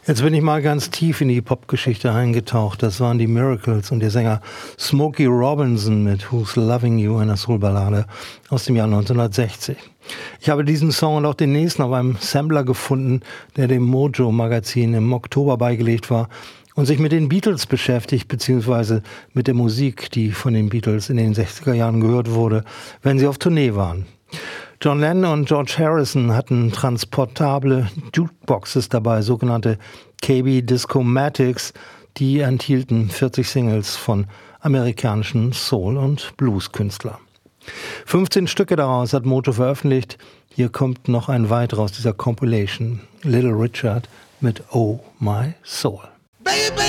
Jetzt bin ich mal ganz tief in die Popgeschichte eingetaucht. Das waren die Miracles und der Sänger Smokey Robinson mit Who's Loving You, einer Soulballade aus dem Jahr 1960. Ich habe diesen Song und auch den nächsten auf einem Sampler gefunden, der dem Mojo-Magazin im Oktober beigelegt war und sich mit den Beatles beschäftigt, beziehungsweise mit der Musik, die von den Beatles in den 60er Jahren gehört wurde, wenn sie auf Tournee waren. John Lennon und George Harrison hatten transportable Jukeboxes dabei, sogenannte KB Discomatics, die enthielten 40 Singles von amerikanischen Soul- und Blues-Künstlern. 15 Stücke daraus hat Mojo veröffentlicht. Hier kommt noch ein weiterer aus dieser Compilation, Little Richard mit Oh My Soul. Baby.